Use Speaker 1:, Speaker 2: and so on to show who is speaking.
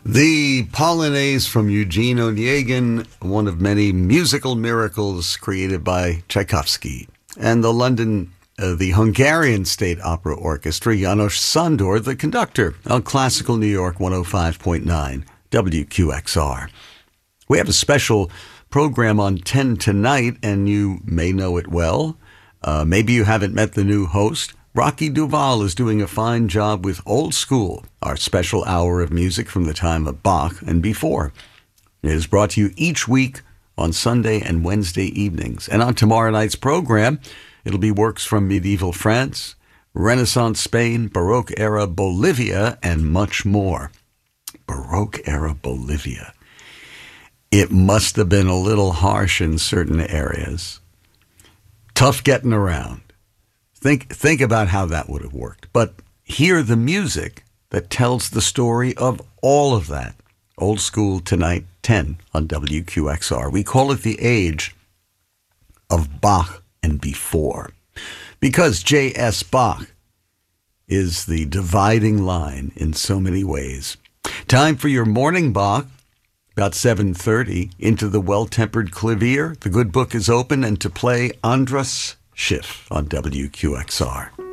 Speaker 1: The Polonaise from Eugene Onegin, one of many musical miracles created by Tchaikovsky. And the Hungarian State Opera Orchestra, János Sándor, the conductor, on Classical New York 105.9 WQXR. We have a special program on 10 tonight, and you may know it well. Maybe you haven't met the new host. Rocky Duval is doing a fine job with Old School, our special hour of music from the time of Bach and before. It is brought to you each week on Sunday and Wednesday evenings. And on tomorrow night's program, it'll be works from medieval France, Renaissance Spain, Baroque era Bolivia, and much more. Baroque era Bolivia. It must have been a little harsh in certain areas. Tough getting around. Think about how that would have worked. But hear the music that tells the story of all of that. Old School tonight, 10 on WQXR. We call it the age of Bach and before. Because J.S. Bach is the dividing line in so many ways. Time for your morning Bach. About 7:30, into the well-tempered clavier. The good book is open, and to play Andras Schiff on WQXR.